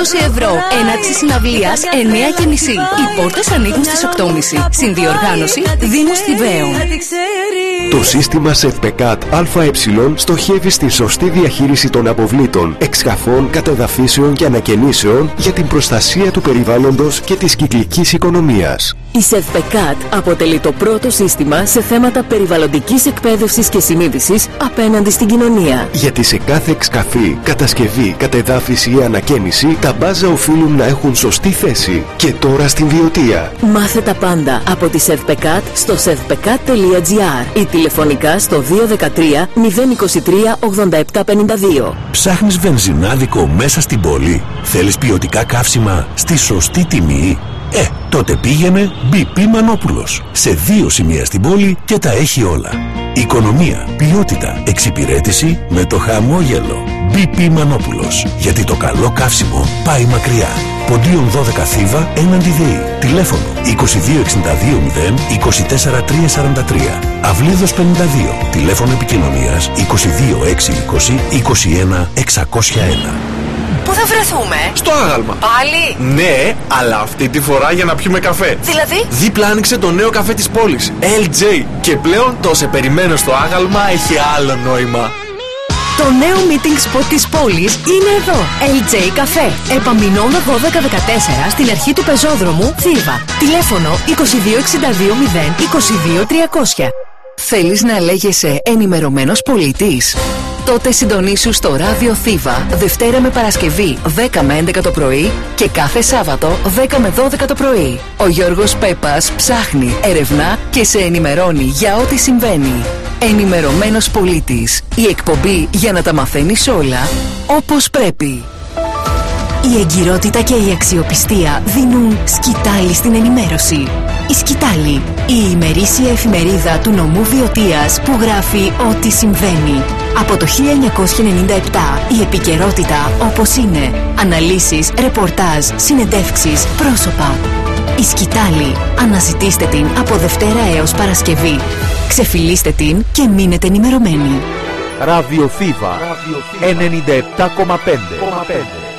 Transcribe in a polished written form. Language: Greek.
€20. Έναρξη συναυλίας 9:30. Οι πόρτες ανοίγουν στις 8:30. Συνδιοργάνωση Δήμου Θηβαίων. Το σύστημα ΣΕΒΠΕΚΑΤ ΑΕ στοχεύει στη σωστή διαχείριση των αποβλήτων, εξκαφών, κατεδαφίσεων και ανακαινήσεων για την προστασία του περιβάλλοντος και της κυκλικής οικονομίας. Η ΣΕΒΠΕΚΑΤ αποτελεί το πρώτο σύστημα σε θέματα περιβαλλοντικής εκπαίδευσης και συνείδησης απέναντι στην κοινωνία. Γιατί σε κάθε εξκαφή, κατασκευή, κατεδάφιση ή ανακαίνιση, τα μπάζα οφείλουν να έχουν σωστή θέση. Και τώρα στην Βιωτία. Μάθε τα πάντα από τη ΣΕΒΠΕΚΑΤ στο sevpekat.gr ή τηλεφωνικά στο 213 023 8752. Ψάχνεις βενζινάδικο μέσα στην πόλη? Θέλεις ποιοτικά καύσιμα στη σωστή τιμή? Τότε πήγαινε BP Μανόπουλος. Σε 2 σημεία στην πόλη και τα έχει όλα. Οικονομία, ποιότητα, εξυπηρέτηση με το χαμόγελο. BP Μανόπουλος. Γιατί το καλό καύσιμο πάει μακριά. Ποντίων 12 Θήβα έναντι ΔΕΗ. Τηλέφωνο 2262 0 24 343. Αυλίδος 52. Τηλέφωνο επικοινωνίας 22620 21 601. Πού θα βρεθούμε? Στο Άγαλμα. Πάλι? Ναι, αλλά αυτή τη φορά για να πιούμε καφέ. Δηλαδή? Δίπλα άνοιξε το νέο καφέ της πόλης, LJ. Και πλέον το σε περιμένω στο Άγαλμα έχει άλλο νόημα. Το νέο meeting spot της πόλης είναι εδώ. LJ Καφέ. Επαμεινώνα 1214 στην αρχή του πεζόδρομου Θήβα. Τηλέφωνο 2262 0 22 300. Θέλεις να λέγεσαι ενημερωμένος πολίτης? Τότε συντονίσου στο ράδιο Θήβα Δευτέρα με Παρασκευή 10 με 11 το πρωί και κάθε Σάββατο 10 με 12 το πρωί. Ο Γιώργος Πέπας ψάχνει, ερευνά και σε ενημερώνει για ό,τι συμβαίνει. Ενημερωμένος πολίτης. Η εκπομπή για να τα μαθαίνεις όλα όπως πρέπει. Η εγκυρότητα και η αξιοπιστία δίνουν σκητάλη στην ενημέρωση. Η Σκητάλη, η ημερήσια εφημερίδα του νομού Βιωτίας που γράφει ό,τι συμβαίνει. Από το 1997 η επικαιρότητα όπως είναι. Αναλύσεις, ρεπορτάζ, συνεντεύξεις, πρόσωπα. Η Σκητάλη. Αναζητήστε την από Δευτέρα έως Παρασκευή. Ξεφυλίστε την και μείνετε ενημερωμένοι. Ράδιο Θήβα 97,5.